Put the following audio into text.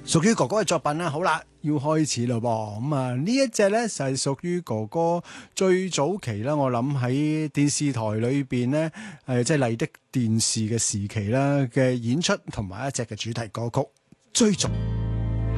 屬於哥哥嘅作品啦，好啦，要開始咯噃。咁啊，呢一隻呢，就係屬於哥哥最早期啦。我諗喺電視台裏邊呢，即係麗的電視嘅時期啦嘅演出，同埋一隻嘅主題歌曲《追逐》。